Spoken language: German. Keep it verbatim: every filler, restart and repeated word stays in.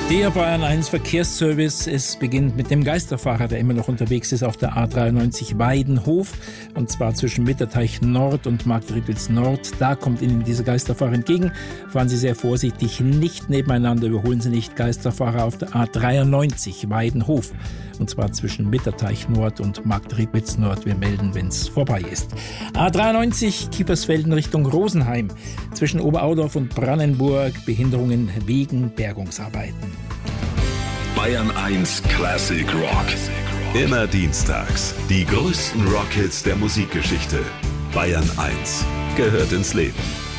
Der Bayern eins Verkehrsservice. Es beginnt mit dem Geisterfahrer, der immer noch unterwegs ist auf der A dreiundneunzig Weidenhof. Und zwar zwischen Mitterteich Nord und Marktredwitz Nord. Da kommt Ihnen dieser Geisterfahrer entgegen. Fahren Sie sehr vorsichtig, nicht nebeneinander. Überholen Sie nicht Geisterfahrer auf der A dreiundneunzig Weidenhof. Und zwar zwischen Mitterteich Nord und Marktredwitz Nord. Wir melden, wenn es vorbei ist. A dreiundneunzig Kiepersfelden Richtung Rosenheim. Zwischen Oberaudorf und Brannenburg. Behinderungen wegen Bergungsarbeiten. Bayern eins Classic Rock. Immer dienstags. Die größten Rockhits der Musikgeschichte. Bayern eins gehört ins Leben.